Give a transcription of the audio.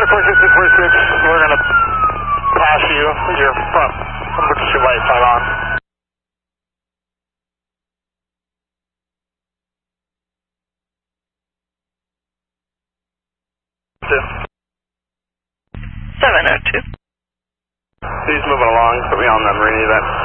46, we're going to pass you. Your front emergency lights are on. Two. 702. He's moving along, put me on the marine event.